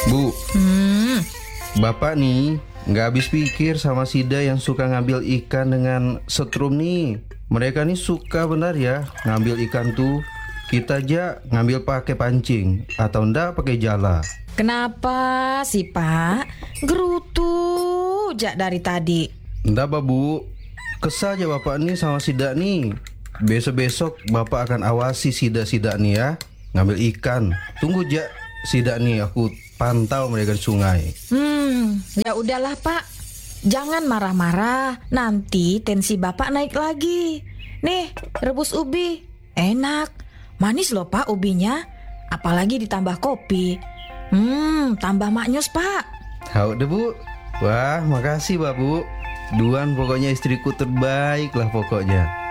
Bu, Hmm, Bapak nih nggak habis pikir sama Sida yang suka ngambil ikan dengan setrum nih. Mereka nih suka benar ya ngambil ikan tuh. Kita aja ngambil pakai pancing atau ndak pakai jala. kenapa sih Pak? Gerutu jak dari tadi. Ndak Bu, kesal aja Bapak nih sama Sida nih. Besok-besok Bapak akan awasi Sida-Sida nih ya ngambil ikan. Tunggu aja Sida nih, aku pantau mereka di sungai. Ya udahlah Pak. Jangan marah-marah. Nanti tensi Bapak naik lagi. Nih, rebus ubi. Enak. Manis loh Pak ubinya. Apalagi ditambah kopi. Tambah maknyus Pak. Hau deh Bu. Wah, makasih Bu. Duan pokoknya istriku terbaik lah pokoknya.